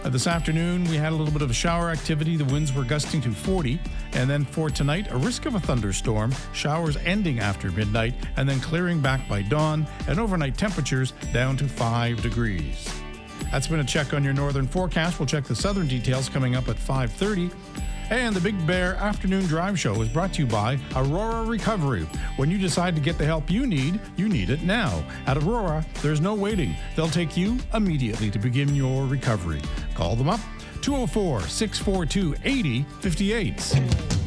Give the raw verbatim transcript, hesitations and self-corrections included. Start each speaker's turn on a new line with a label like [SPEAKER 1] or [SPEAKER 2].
[SPEAKER 1] Uh, this afternoon, we had a little bit of a shower activity. The winds were gusting to forty. And then for tonight, a risk of a thunderstorm, showers ending after midnight, and then clearing back by dawn, and overnight temperatures down to five degrees. That's been a check on your northern forecast. We'll check the southern details coming up at five thirty. And the Big Bear Afternoon Drive Show is brought to you by Aurora Recovery. When you decide to get the help you need, you need it now. At Aurora, there's no waiting. They'll take you immediately to begin your recovery. Call them up, two oh four, six four two, eight oh five eight.